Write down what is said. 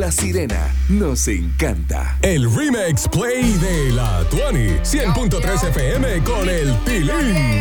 La Sirena nos encanta. El Remix Play de la 20, 100.3 FM con el Tilín.